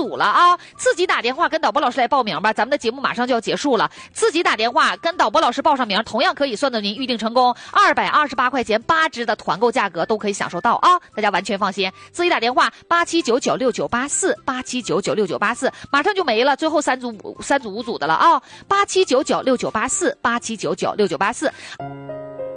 组了啊，自己打电话跟导播老师来报名吧，咱们的节目马上就要结束了，自己打电话跟导播老师报上名，同样可以算到您预定成功，228块钱8支的团购价格都可以享受到啊，大家完全放心，自己打电话87996984，87996984，马上就没了，最后3组5组的了啊，87996984，87996984。